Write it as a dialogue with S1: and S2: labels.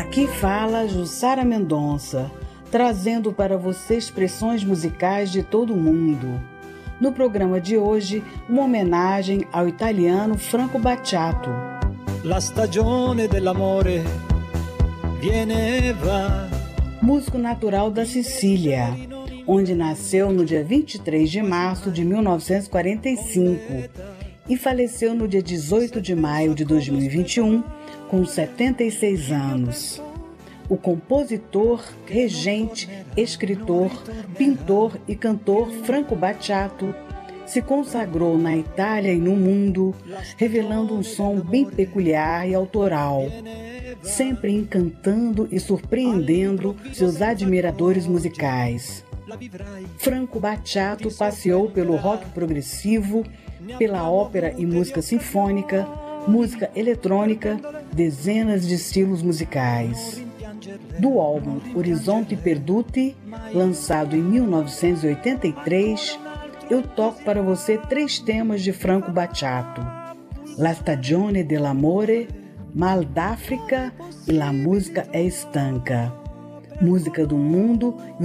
S1: Aqui fala Jussara Mendonça, trazendo para você expressões musicais de todo o mundo. No programa de hoje, uma homenagem ao italiano Franco Battiato.
S2: La stagione dell'amore viene e va.
S1: Músico natural da Sicília, onde nasceu no dia 23 de março de 1945 e faleceu no dia 18 de maio de 2021, com 76 anos. O compositor, regente, escritor, pintor e cantor Franco Battiato se consagrou na Itália e no mundo, revelando um som bem peculiar e autoral, sempre encantando e surpreendendo seus admiradores musicais. Franco Battiato passeou pelo rock progressivo, pela ópera e música sinfônica, música eletrônica, dezenas de estilos musicais. Do álbum Orizzonti Perduti, lançado em 1983, eu toco para você 3 temas de Franco Battiato: La stagione dell'amore, Mal d'Africa e La musica è stanca, música do mundo